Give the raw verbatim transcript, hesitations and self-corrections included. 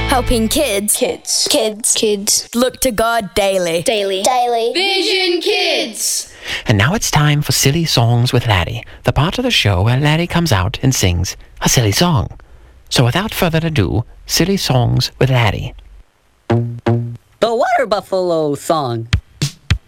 Helping kids. Kids. Kids. Kids. Look to God daily. Daily. Daily. Vision Kids. And now it's time for Silly Songs with Laddie, the part of the show where Laddie comes out and sings a silly song. So without further ado, Silly Songs with Laddie. The Water Buffalo Song.